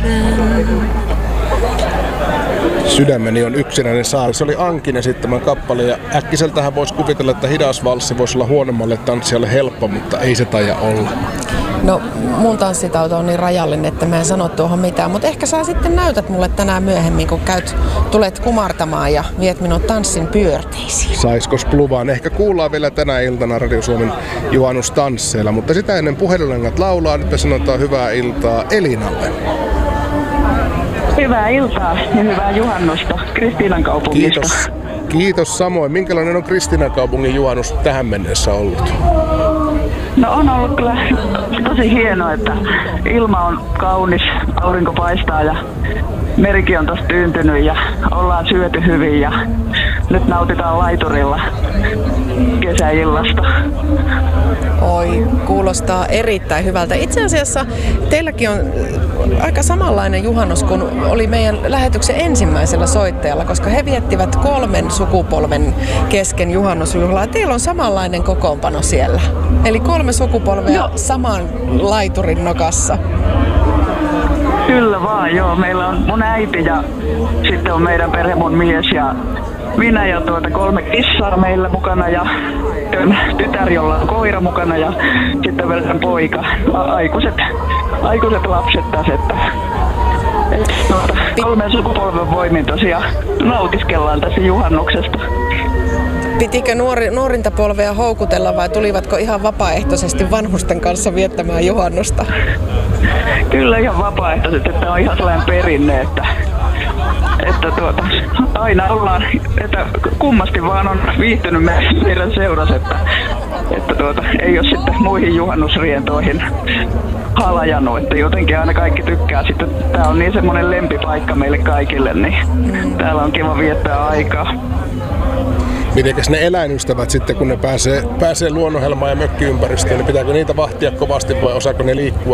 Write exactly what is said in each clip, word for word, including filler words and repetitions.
Sydämeni on yksinäinen saari. Se oli Ankin esittämän kappale ja äkkiseltähän voisi kuvitella, että hidas valssi voisi olla huonommalle tanssijalle helppo, mutta ei se taida olla. No mun tanssitauto on niin rajallinen, että mä en sano tuohon mitään, mutta ehkä sä sitten näytät mulle tänään myöhemmin, kun käyt, tulet kumartamaan ja viet minut tanssin pyörteisiin. Saiskos pluvaan? Ehkä kuullaan vielä tänä iltana Radio Suomen juhannustansseilla, mutta sitä ennen puhelinlangat laulaa. Nyt me sanotaan hyvää iltaa Elinalle. Hyvää iltaa ja hyvää juhannusta Kristiinankaupungista. Kiitos. Kiitos samoin. Minkälainen on Kristiinankaupungin juhannus tähän mennessä ollut? No on ollut kyllä tosi hienoa, että ilma on kaunis, aurinko paistaa ja merikin on tossa tyyntynyt ja ollaan syöty hyvin ja nyt nautitaan laiturilla kesäillasta. Oi, kuulostaa erittäin hyvältä. Itse asiassa teilläkin on aika samanlainen juhannus kuin oli meidän lähetyksen ensimmäisellä soittajalla, koska he viettivät kolmen sukupolven kesken juhannusjuhlaa. Teillä on samanlainen kokoonpano siellä. Eli kolme sukupolvea joo. Saman laiturin nokassa. Kyllä vaan, joo. Meillä on mun äiti ja sitten on meidän perhe, mun mies ja minä ja tuota kolme kissaa meillä mukana ja tytär, jolla on koira mukana ja sitten vielä poika. Aikuiset, aikuiset lapset tässä, että tuota, kolmen sukupolven voimin tosiaan nautiskellaan tässä juhannuksesta. Pitikö nuori, nuorinta polvea houkutella vai tulivatko ihan vapaaehtoisesti vanhusten kanssa viettämään juhannusta? Kyllä ihan vapaaehtoisesti, että on ihan sellainen perinne, että, että tuota, aina ollaan, että kummasti vaan on viihtynyt meidän seurassa, että, että tuota, ei ole sitten muihin juhannusrientoihin halajannut, että jotenkin aina kaikki tykkää sitten, tää on niin semmoinen lempipaikka meille kaikille, niin täällä on kiva viettää aikaa. Mitenkäs ne eläinystävät sitten, kun ne pääsee, pääsee luonnonhelmaan ja mökkiympäristöön, niin pitääkö niitä vahtia kovasti vai osaako ne liikkua?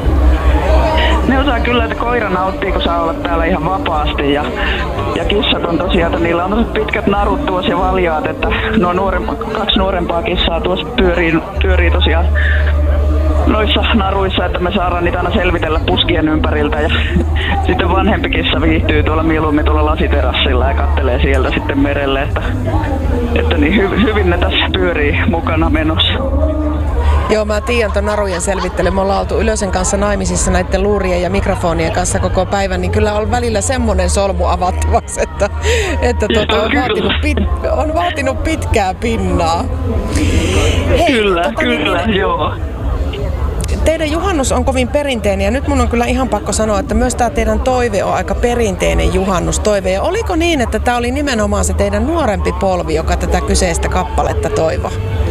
Ne osaa kyllä, että koira nauttii, kun saa olla täällä ihan vapaasti ja, ja kissat on tosiaan, että niillä on pitkät narut tuossa ja valjaat, että nuo nuorempa, kaksi nuorempaa kissaa tuossa pyörii, pyörii tosiaan noissa naruissa, että me saadaan niitä aina selvitellä puskien ympäriltä ja sitten vanhempi kissa viihtyy tuolla mieluummin tuolla lasiterassilla ja kattelee sieltä sitten merelle, että, että niin hy, hyvin ne tässä pyörii mukana menossa. Joo, mä tiedän ton narujen selvittely. Me ollaan oltu Ylösen kanssa naimisissa näiden luurien ja mikrofonien kanssa koko päivän, niin kyllä on välillä semmonen solmu avattavaksi, että, että tuota, on, vaatinut pit, on vaatinut pitkää pinnaa. Hei, kyllä, tota, kyllä, niin, joo. Teidän juhannus on kovin perinteinen ja nyt mun on kyllä ihan pakko sanoa, että myös tämä teidän toive on aika perinteinen juhannustoive. Ja oliko niin, että tämä oli nimenomaan se teidän nuorempi polvi, joka tätä kyseistä kappaletta toivoi?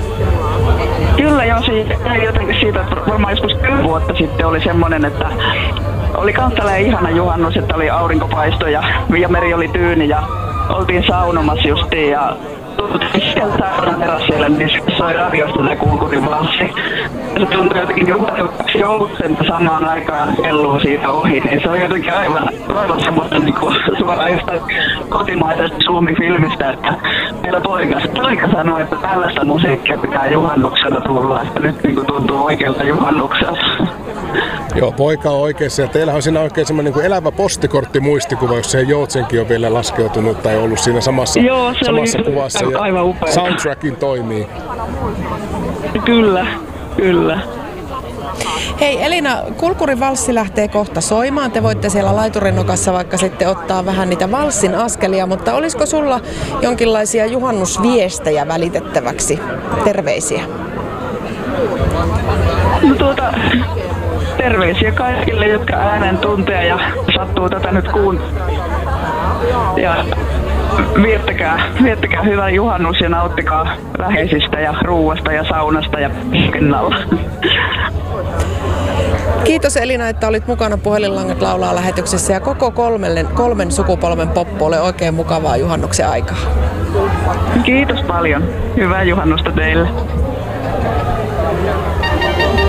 Kyllä joo, siitä, jotenkin siitä, että varmaan joskus kymmenen vuotta sitten oli semmoinen, että oli kans tällainen ihana juhannus, että oli aurinkopaisto ja, ja meri oli tyyni ja oltiin saunomassa justiin ja sieltä saunan terassille, niin soi radiosta se Kulkurin valssi. Se tuntui jotenkin juhlaksi jouluksen samaan aikaan kelluu siitä ohi, niin se on jotenkin aivan, aivan semmoista niin kuin suoraan jostain kotimaisesta Suomi-filmistä, että meillä poika, poika sanoi, että tällaista musiikkia pitää juhannuksena tulla, että nyt niin kuin tuntuu oikealta juhannukselta. Joo, poika on oikeassa ja teillähän on siinä oikein semmoinen niin elävä postikorttimuistikuva, jos se Joutsenkin on vielä laskeutunut tai ollut siinä samassa, Joo, se samassa oli kuvassa. Aivan upea. Soundtrackin toimii. Kyllä, kyllä. Hei Elina, Kulkurin valssi lähtee kohta soimaan. Te voitte siellä laiturinokassa vaikka sitten ottaa vähän niitä valssin askelia, mutta olisiko sulla jonkinlaisia juhannusviestejä välitettäväksi? Terveisiä. No tuota, terveisiä kaikille, jotka äänen tuntee ja sattuu tätä nyt kuuntelemaan. Ja viettäkää, viettäkää hyvä juhannus ja nauttikaa läheisistä ja ruuasta ja saunasta ja pinnalla. Kiitos Elina, että olit mukana Puhelinlangat laulaa lähetyksessä ja koko kolmelle, kolmen sukupolven poppo ole oikein mukavaa juhannuksen aikaa. Kiitos paljon. Hyvää juhannusta teille.